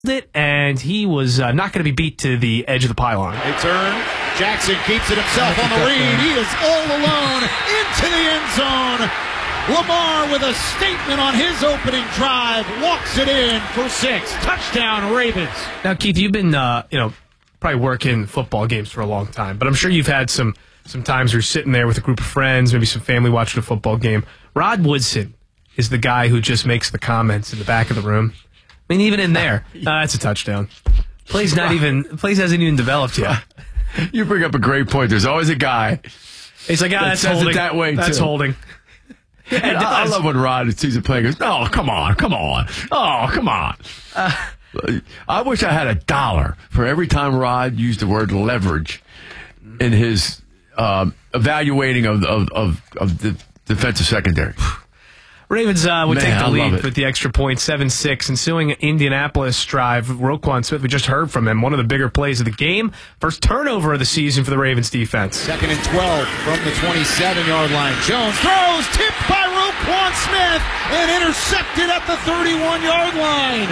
it, and he was not going to be beat to the edge of the pylon. They turn. Jackson keeps it himself on the read. He is all alone into the end zone. Lamar with a statement on his opening drive, walks it in for 6. Touchdown, Ravens. Now, Keith, you've been probably working football games for a long time, but I'm sure you've had some times where you're sitting there with a group of friends, maybe some family watching a football game. Rod Woodson is the guy who just makes the comments in the back of the room. I mean, even in there, that's a touchdown. Play's hasn't even developed yet. You bring up a great point. There's always a guy. He's like, that's holding. It that way, that's too. holding. And I love when Rod sees a play and goes, "Oh, come on. Oh, come on." I wish I had $1 for every time Rod used the word leverage in his evaluating of the defensive secondary. Ravens would take the lead with the extra point, 7-6. Ensuing Indianapolis drive, Roquan Smith, we just heard from him, one of the bigger plays of the game. First turnover of the season for the Ravens defense. 2nd and 12 from the 27-yard line. Jones throws, tipped by Roquan Smith, and intercepted at the 31-yard line.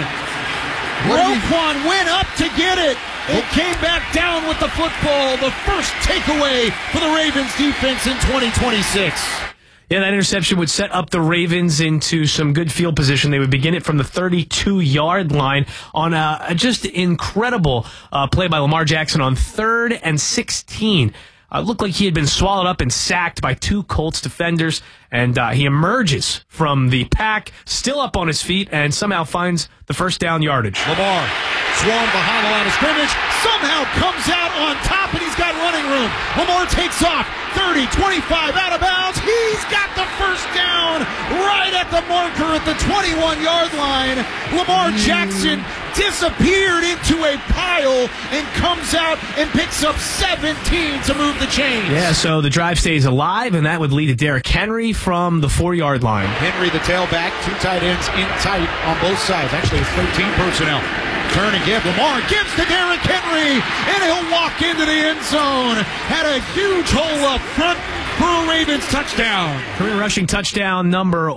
Roquan went up to get it. It came back down with the football. The first takeaway for the Ravens defense in 2026. Yeah, that interception would set up the Ravens into some good field position. They would begin it from the 32-yard line on a just incredible play by Lamar Jackson on 3rd and 16. Looked like he had been swallowed up and sacked by 2 Colts defenders, and he emerges from the pack, still up on his feet, and somehow finds the first down yardage. Lamar swarmed behind the line of scrimmage, somehow comes out on top, and he's got running room. Lamar takes off, 30, 25, out of bounds. He's got the first down right at the marker at the 21-yard line. Lamar Jackson disappeared into a pile and comes out and picks up 17 to move the chains. Yeah, so the drive stays alive, and that would lead to Derrick Henry from the 4-yard line. Henry, the tailback, 2 tight ends in tight on both sides. Actually, it's 13 personnel. Turn and give. Lamar gives to Derrick Henry, and he'll walk into the end zone. Had a huge hole up front for a Ravens touchdown. Career rushing touchdown number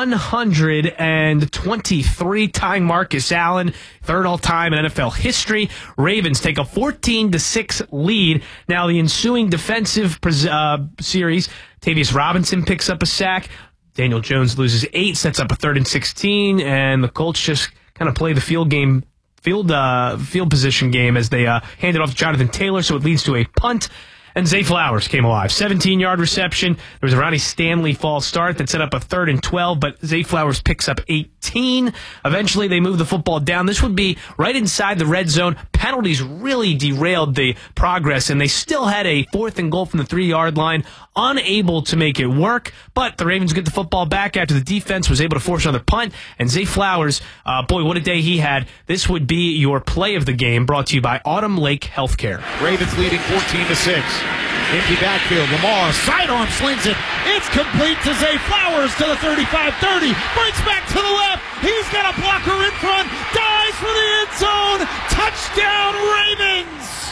123, tying Marcus Allen, 3rd all-time in NFL history. Ravens take a 14-6 lead. Now, the ensuing defensive series, Tavius Robinson picks up a sack. Daniel Jones loses 8, sets up a 3rd and 16, and the Colts just kind of play the field position game as they hand it off to Jonathan Taylor, so it leads to a punt. And Zay Flowers came alive. 17-yard reception. There was a Ronnie Stanley false start that set up a 3rd and 12, but Zay Flowers picks up 18. Eventually, they move the football down. This would be right inside the red zone. Penalties really derailed the progress, and they still had a 4th and goal from the 3-yard line, unable to make it work. But the Ravens get the football back after the defense was able to force another punt. And Zay Flowers, boy, what a day he had. This would be your play of the game, brought to you by Autumn Lake Healthcare. Ravens leading 14-6. Empty backfield. Lamar sidearm slings it. It's complete to Zay Flowers to the 35-30. Breaks back to the left. He's got a blocker in front. Dives for the end zone. Touchdown Ravens.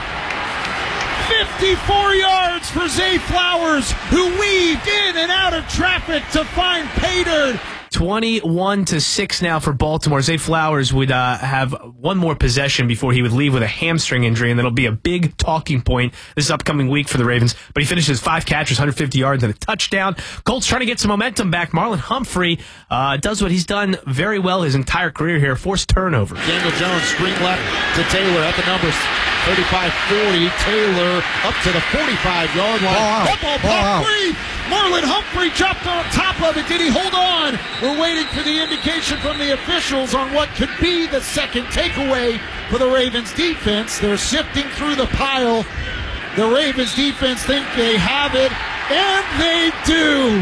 54 yards for Zay Flowers, who weaved in and out of traffic to find pay dirt. 21-6 now for Baltimore. Zay Flowers would have one more possession before he would leave with a hamstring injury, and that'll be a big talking point this upcoming week for the Ravens. But he finishes 5 catches, 150 yards, and a touchdown. Colts trying to get some momentum back. Marlon Humphrey does what he's done very well his entire career here, forced turnovers. Daniel Jones, screen left to Taylor at the numbers. 35-40, Taylor up to the 45-yard line. Football puck free. Marlon Humphrey jumped on top of it. Did he hold on? We're waiting for the indication from the officials on what could be the second takeaway for the Ravens defense. They're sifting through the pile. The Ravens defense think they have it, and they do.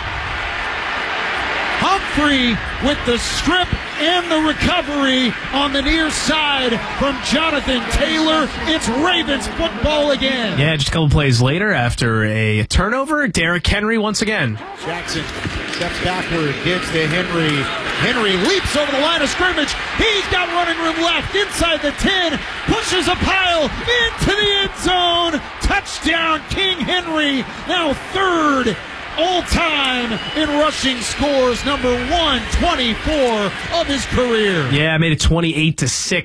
Humphrey with the strip and the recovery on the near side from Jonathan Taylor. It's Ravens football again. Yeah, just a couple plays later after a turnover, Derrick Henry once again. Jackson steps backward, gives to Henry. Henry leaps over the line of scrimmage. He's got running room left inside the 10. Pushes a pile into the end zone. Touchdown, King Henry. Now 3rd all-time in rushing scores, number 124 of his career. Yeah, I made it 28-6.